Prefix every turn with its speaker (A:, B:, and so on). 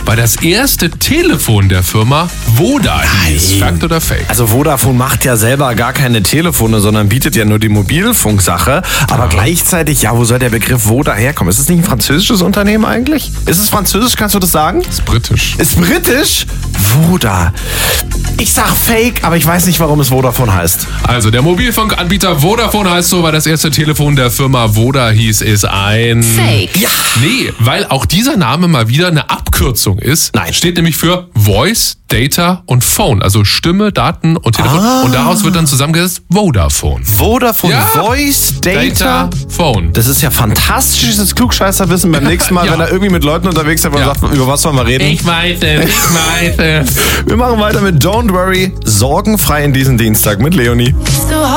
A: weil das erste Telefon der Firma Voda hieß. Fakt oder Fake?
B: Also Vodafone macht ja selber gar keine Telefone, sondern bietet ja nur die Mobilfunksache. Aber gleichzeitig, wo soll der Begriff Voda herkommen? Ist es nicht ein französisches Unternehmen eigentlich? Ist es französisch, kannst du das sagen?
A: Ist britisch.
B: Ist britisch? Voda. Ich sag Fake, aber ich weiß nicht, warum es Vodafone heißt.
A: Also der Mobilfunkanbieter Vodafone heißt so, weil das erste Telefon der Firma Voda hieß, ist ein...
C: Fake.
B: Ja.
A: Nee, weil auch dieser Name mal wieder eine Abkürzung ist.
B: Nein.
A: Steht nämlich für Voice, Data und Phone. Also Stimme, Daten und Telefon. Und daraus wird dann zusammengesetzt Vodafone.
B: Vodafone, Voice, Data,
A: Phone.
B: Das ist ja fantastisches Klugscheißerwissen beim nächsten Mal,
A: Ja.
B: wenn er irgendwie mit Leuten unterwegs ist, und sagt, über was wollen wir reden?
A: Ich weiß es.
B: Wir machen weiter mit Don't Worry, sorgenfrei in diesen Dienstag mit Leonie.
C: So